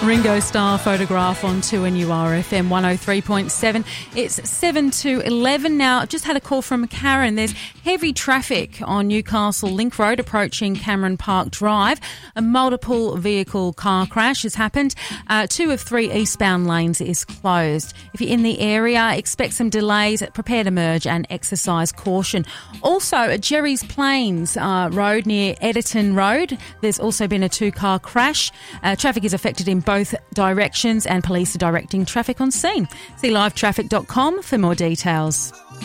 Ringo Starr Photograph on 2NURFM 103.7. It's 7 to 11 now. I've just had a call from Karen. There's heavy traffic on Newcastle Link Road approaching Cameron Park Drive. A multiple vehicle car crash has happened. 2 of 3 eastbound lanes is closed. If you're in the area, expect some delays. Prepare to merge and exercise caution. Also, at Jerry's Plains Road near Editon Road, there's also been a 2-car crash. Traffic is affected in both directions and police are directing traffic on scene. See livetraffic.com for more details.